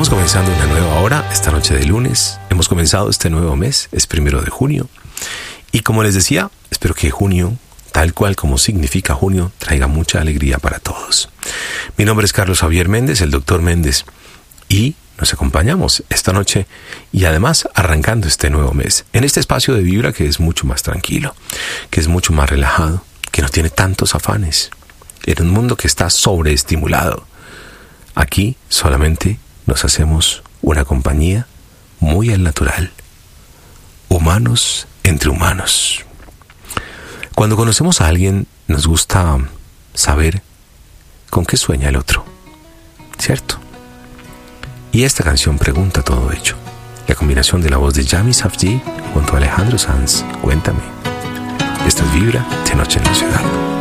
Estamos comenzando una nueva hora esta noche de lunes. Hemos comenzado este nuevo mes, es 1 de junio. Y como les decía, espero que junio, tal cual como significa junio, traiga mucha alegría para todos. Mi nombre es Carlos Javier Méndez, el Dr. Méndez, y nos acompañamos esta noche y además arrancando este nuevo mes en este espacio de Vibra que es mucho más tranquilo, que es mucho más relajado, que no tiene tantos afanes, en un mundo que está sobreestimulado. Aquí solamente nos hacemos una compañía muy al natural, humanos entre humanos. Cuando conocemos a alguien nos gusta saber con qué sueña el otro, ¿cierto? Y esta canción pregunta todo ello. La combinación de la voz de Yami Safdie junto a Alejandro Sanz, Cuéntame. Esto es Vibra de Noche en la Ciudad.